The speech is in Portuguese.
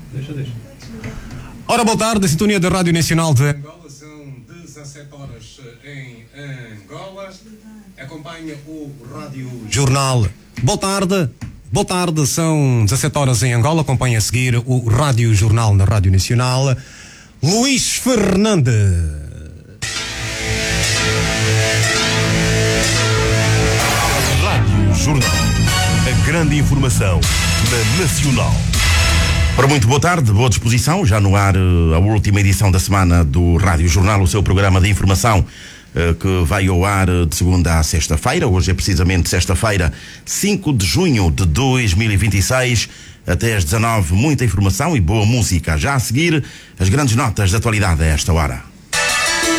Deixa. Ora, boa tarde, a sintonia da Rádio Nacional de Angola, são 17 horas em Angola. Acompanha o Rádio Jornal. Boa tarde, são 17 horas em Angola. Acompanha a seguir o Rádio Jornal na Rádio Nacional. Luís Fernandes. Rádio Jornal. A grande informação na Nacional. Ora, muito boa tarde, boa disposição. Já no ar a última edição da semana do Rádio Jornal, o seu programa de informação que vai ao ar de segunda a sexta-feira. Hoje é precisamente sexta-feira, 5 de junho de 2026. Até às 19, muita informação e boa música. Já a seguir, as grandes notas de atualidade a esta hora.